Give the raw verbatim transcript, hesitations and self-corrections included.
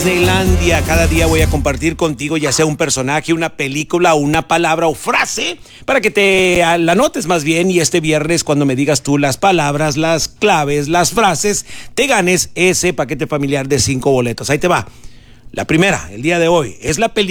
Disneylandia. Cada día voy a compartir contigo ya sea un personaje, una película, una palabra o frase para que te la anotes más bien, y este viernes cuando me digas tú las palabras, las claves, las frases, te ganes ese paquete familiar de cinco boletos. Ahí te va. La primera, el día de hoy, es la película